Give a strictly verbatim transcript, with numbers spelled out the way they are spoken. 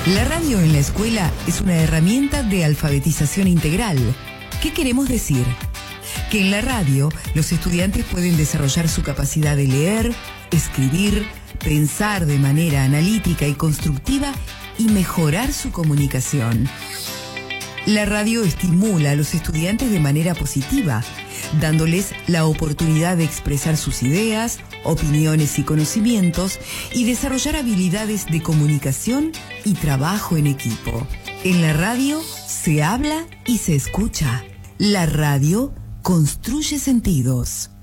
La radio en la escuela es una herramienta de alfabetización integral. ¿Qué queremos decir? Que en la radio los estudiantes pueden desarrollar su capacidad de leer, escribir, pensar de manera analítica y constructiva y mejorar su comunicación. La radio estimula a los estudiantes de manera positiva, dándoles la oportunidad de expresar sus ideas, opiniones y conocimientos y desarrollar habilidades de comunicación y trabajo en equipo. En la radio se habla y se escucha. La radio construye sentidos.